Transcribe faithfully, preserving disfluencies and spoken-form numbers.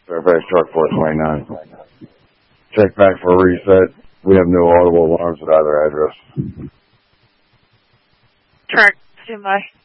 Fairfax Truck Force twenty-nine. Check back for a reset. We have no audible alarms at either address. Track, stand by.